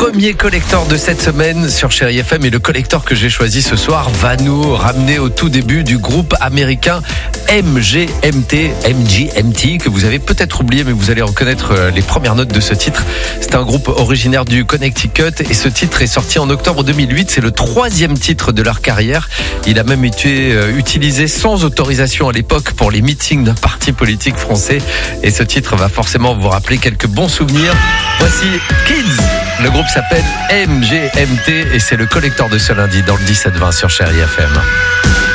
premier collector de cette semaine sur Chérie FM, et le collector que j'ai choisi ce soir va nous ramener au tout début du groupe américain MGMT, que vous avez peut-être oublié, mais vous allez reconnaître les premières notes de ce titre. C'est un groupe originaire du Connecticut et ce titre est sorti en octobre 2008. C'est le 3e titre de leur carrière. Il a même été utilisé sans autorisation à l'époque pour les meetings d'un parti politique français, et ce titre va forcément vous rappeler quelques bons souvenirs. Voici Kids. Le groupe s'appelle MGMT et c'est le collector de ce lundi dans le 17-20 sur Chérie FM.